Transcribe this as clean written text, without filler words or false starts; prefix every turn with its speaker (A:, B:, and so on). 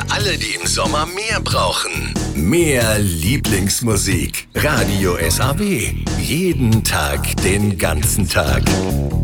A: Für alle, die im Sommer mehr brauchen. Mehr Lieblingsmusik. Radio SAW. Jeden Tag, den ganzen Tag.